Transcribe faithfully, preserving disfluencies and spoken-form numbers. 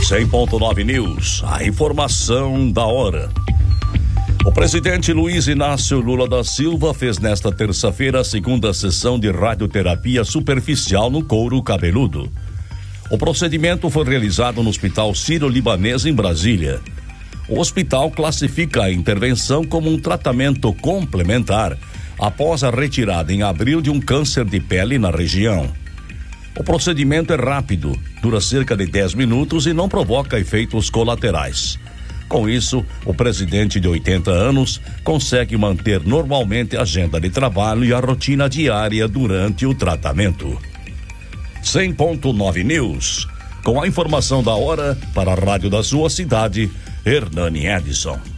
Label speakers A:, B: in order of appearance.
A: cem ponto nove News, a informação da hora. O presidente Luiz Inácio Lula da Silva fez nesta terça-feira a segunda sessão de radioterapia superficial no couro cabeludo. O procedimento foi realizado no Hospital Sírio-Libanês em Brasília. O hospital classifica a intervenção como um tratamento complementar após a retirada em abril de um câncer de pele na região. O procedimento é rápido, dura cerca de dez minutos e não provoca efeitos colaterais. Com isso, o presidente de oitenta anos consegue manter normalmente a agenda de trabalho e a rotina diária durante o tratamento. cem ponto nove News, com a informação da hora para a rádio da sua cidade, Hernani Edson.